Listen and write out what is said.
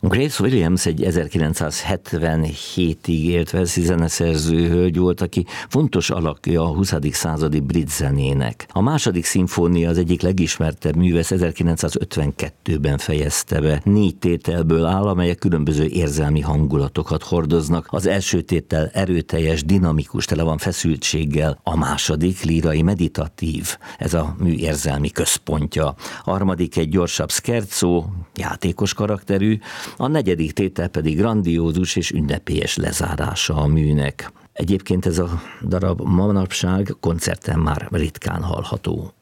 Grace Williams egy 1977-ig élt walesi zeneszerző hölgy volt, aki fontos alakja a 20. századi brit zenének. A második szimfónia az egyik legismertebb művész 1952-ben fejezte be. 4 tételből áll, amelyek különböző érzelmi hangulatokat hordoznak. Az első tétel erőteljes, dinamikus, tele van feszültséggel. A második lírai meditatív, ez a mű érzelmi központja. A harmadik egy gyorsabb scherzo, játékos karakterű, a negyedik tétel pedig grandiózus és ünnepélyes lezárása a műnek. Egyébként ez a darab manapság koncerten már ritkán hallható.